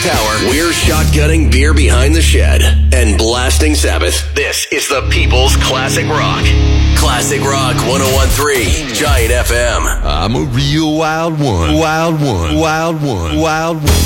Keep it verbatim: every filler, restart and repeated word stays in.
hour, we're shotgunning beer behind the shed and blasting Sabbath. This is the People's Classic Rock. Classic Rock one oh one point three, Giant F M. I'm a real wild one, wild one, wild one, wild one.